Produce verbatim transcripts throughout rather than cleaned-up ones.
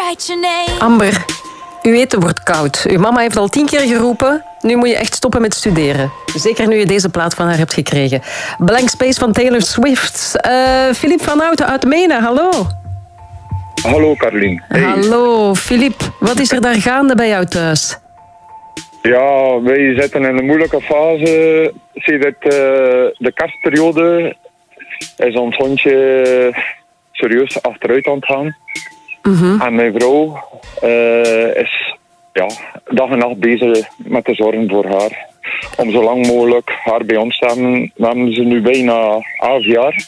Amber, uw eten wordt koud. Uw mama heeft al tien keer geroepen. Nu moet je echt stoppen met studeren. Zeker nu je deze plaat van haar hebt gekregen. Blank Space van Taylor Swift. Uh, Philippe van Houten uit Menen, hallo. Hallo Carlien. Hey. Hallo Philippe, wat is er daar gaande bij jou thuis? Ja, wij zitten in een moeilijke fase. Zie dat uh, de kerstperiode is ons hondje serieus achteruit aan het gaan. Mm-hmm. En mijn vrouw uh, is ja, dag en nacht bezig met de zorgen voor haar. Om zo lang mogelijk haar bij ons te hebben. We hebben ze nu bijna elf jaar.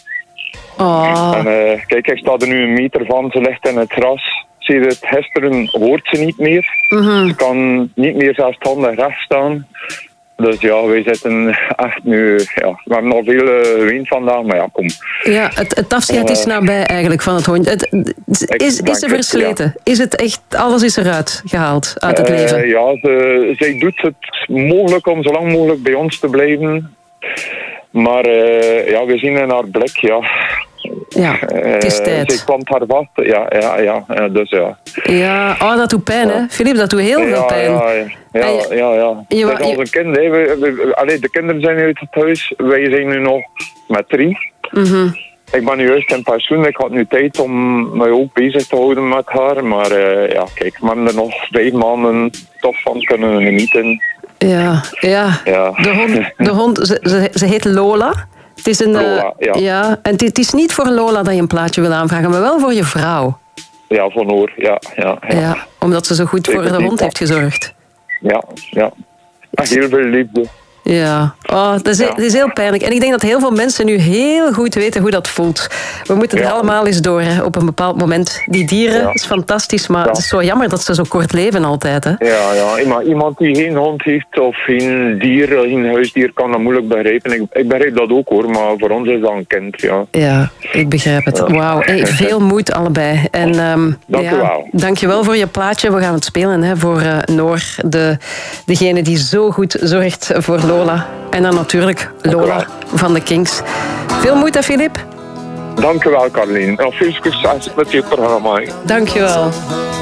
Oh. En uh, kijk, ik sta er nu een meter van. Ze ligt in het gras. Zie het, gisteren hoort ze niet meer. Mm-hmm. Ze kan niet meer zelfstandig recht staan. Dus ja, wij zitten echt nu... Ja, we hebben al veel uh, geweend vandaag, maar ja, kom. Ja, het, het afscheid is nabij eigenlijk van het hondje. Het, is, is ze versleten? Het, ja. Is het echt... Alles is eruit gehaald uit het uh, leven? Ja, ze, zij doet het mogelijk om zo lang mogelijk bij ons te blijven. Maar uh, ja, we zien in haar blik, ja... Ja, het is tijd. Uh, zij kwam haar vast. Ja, ja, ja, dus ja. Ja, oh, dat doet pijn, ja. Hè? Philippe, dat doet heel ja, veel pijn. Ja, ja, ja. ja, ja, ja. Je, dat is onze je... kind, hè. We, we, allee, de kinderen zijn uit het huis. Wij zijn nu nog met drie. Mm-hmm. Ik ben nu juist in pensioen. Ik had nu tijd om mij ook bezig te houden met haar. Maar uh, ja, kijk, we hebben er nog vijf maanden toch van kunnen genieten. Ja, ja. ja. De hond, de hond ze, ze, ze heet Lola. Het is een, Lola, ja. ja. En het is niet voor Lola dat je een plaatje wil aanvragen, maar wel voor je vrouw. Ja, voor Noor, ja. ja, ja. ja omdat ze zo goed Zeker voor de hond heeft gezorgd. Ja, ja. Heel veel liefde. Ja, oh, dat, is, ja. dat is heel pijnlijk. En ik denk dat heel veel mensen nu heel goed weten hoe dat voelt. We moeten er ja. allemaal eens door, hè, op een bepaald moment. Die dieren, ja. is fantastisch, maar ja. het is zo jammer dat ze zo kort leven altijd. Hè. Ja, ja. Maar iemand die geen hond heeft of geen dier, geen huisdier, kan dat moeilijk begrijpen. Ik, ik begrijp dat ook hoor, maar voor ons is dat een kind. Ja, ja ik begrijp het. Ja. Wauw, hey, veel moed allebei. En, um, dank ja, je wel. Dank je wel voor je plaatje. We gaan het spelen hè, voor uh, Noor, de, degene die zo goed zorgt voor Lola. En dan natuurlijk Lola van de Kings. Veel moeite, Philippe. Dank je wel, Carlien. En veel succes met je programma. Dank je wel.